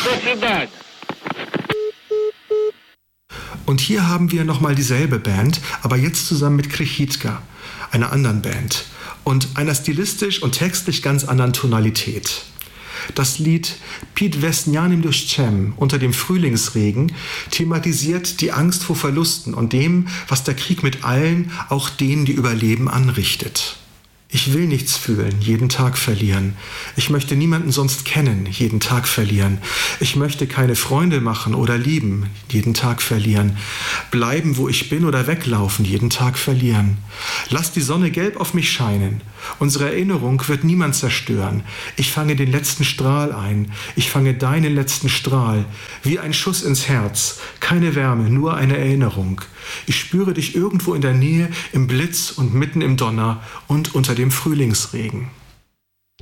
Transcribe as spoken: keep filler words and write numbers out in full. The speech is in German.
Und hier haben wir nochmal dieselbe Band, aber jetzt zusammen mit Krechitka, einer anderen Band, und einer stilistisch und textlich ganz anderen Tonalität. Das Lied Pід весняним дощем unter dem Frühlingsregen thematisiert die Angst vor Verlusten und dem, was der Krieg mit allen, auch denen, die überleben, anrichtet. Ich will nichts fühlen, jeden Tag verlieren. Ich möchte niemanden sonst kennen, jeden Tag verlieren. Ich möchte keine Freunde machen oder lieben, jeden Tag verlieren. Bleiben, wo ich bin oder weglaufen, jeden Tag verlieren. Lass die Sonne gelb auf mich scheinen. Unsere Erinnerung wird niemand zerstören. Ich fange den letzten Strahl ein. Ich fange deinen letzten Strahl. Wie ein Schuss ins Herz. Keine Wärme, nur eine Erinnerung. Ich spüre dich irgendwo in der Nähe, im Blitz und mitten im Donner und unter dem Frühlingsregen.